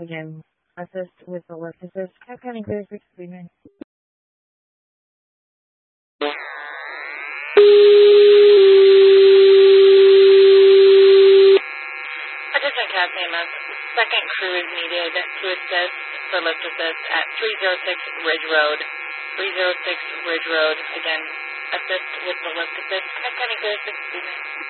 Again, assist with the lift assist. County clear 639. Attention cast EMS. Second crew is needed to assist for lift assist at 306 Ridge Road. 306 Ridge Road. Again, assist with the lift assist. County clear 639.